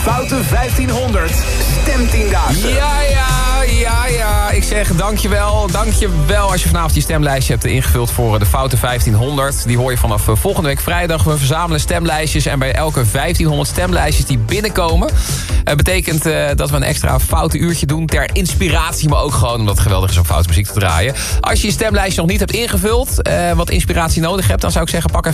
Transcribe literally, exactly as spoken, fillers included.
Foute vijftienhonderd. Stemtiendaagse. Ja, ja, ja, ja. Ik zeg dankjewel. Dankjewel als je vanavond je stemlijstje hebt ingevuld voor de Foute vijftienhonderd. Die hoor je vanaf volgende week vrijdag. We verzamelen stemlijstjes en bij elke vijftienhonderd stemlijstjes die binnenkomen... Uh, betekent uh, dat we een extra foute uurtje doen ter inspiratie, maar ook gewoon omdat het geweldig is om foute muziek te draaien. Als je je stemlijstje nog niet hebt ingevuld, uh, wat inspiratie nodig hebt, dan zou ik zeggen pak even